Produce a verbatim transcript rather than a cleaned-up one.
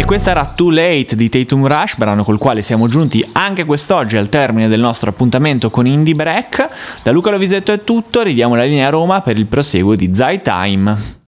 questa era Too Late di Tatum Rush, brano col quale siamo giunti anche quest'oggi al termine del nostro appuntamento con Indie Break. Da Luca Lovisetto è tutto, ridiamo la linea a Roma per il proseguo di Zai Time.